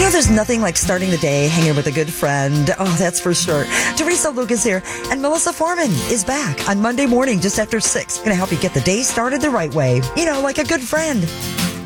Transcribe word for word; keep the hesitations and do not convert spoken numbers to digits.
know, there's nothing like starting the day hanging with a good friend. Oh, that's for sure. Teresa Lucas here, and Melissa Foreman is back on Monday morning just after six. Going to help you get the day started the right way. You know, like a good friend.